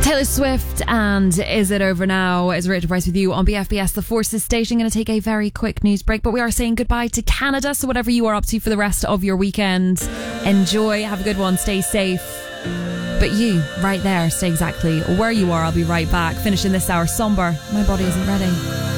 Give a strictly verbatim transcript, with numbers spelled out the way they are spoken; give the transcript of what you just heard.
Taylor Swift and Is It Over Now? Is Rachel Price with you on B F B S The Forces station. Going to take a very quick news break, but we are saying goodbye to Canada. So whatever you are up to for the rest of your weekend, enjoy, have a good one, stay safe. But you, right there, stay exactly where you are. I'll be right back, finishing this hour somber. My body isn't ready.